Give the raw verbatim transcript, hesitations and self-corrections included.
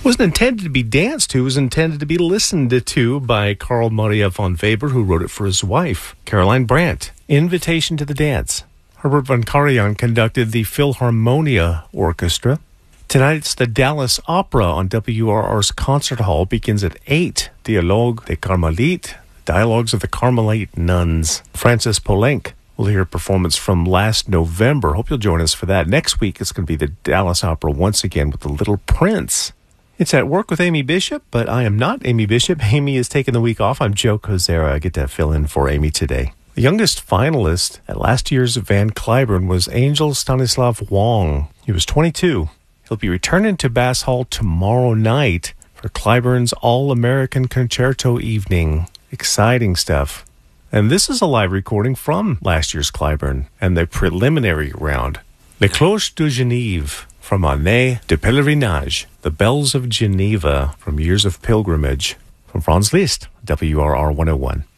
wasn't intended to be danced to. It was intended to be listened to by Carl Maria von Weber, who wrote it for his wife, Caroline Brandt. Invitation to the Dance. Herbert von Karajan conducted the Philharmonia Orchestra. Tonight it's the Dallas Opera on W R R's Concert Hall. Begins at eight. Dialogue des Carmélites, Dialogues of the Carmelite Nuns. Francis Poulenc. We'll hear a performance from last November. Hope you'll join us for that. Next week, it's going to be the Dallas Opera once again with The Little Prince. It's At Work with Amy Bishop, but I am not Amy Bishop. Amy is taking the week off. I'm Joe Kozera. I get to fill in for Amy today. The youngest finalist at last year's Van Cliburn was Angel Stanislav Wong. He was twenty-two. He'll be returning to Bass Hall tomorrow night for Cliburn's All-American Concerto Evening. Exciting stuff. And this is a live recording from last year's Cliburn and the preliminary round. Les Cloches de Genève from Année de Pèlerinage, The Bells of Geneva from Years of Pilgrimage, from Franz Liszt, W R R one oh one.